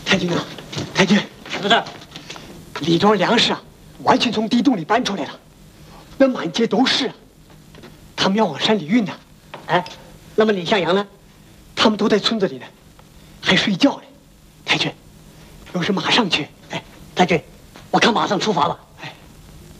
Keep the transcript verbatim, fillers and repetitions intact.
太君啊，太君， 什么事？ 李庄粮食啊，完全从地洞里搬出来了，那满街都是，他们要往山里运呢。 哎，那么李向阳呢？ 他们都在村子里呢，还睡觉呢。太君，有事马上去。 哎，太君，我看马上出发吧。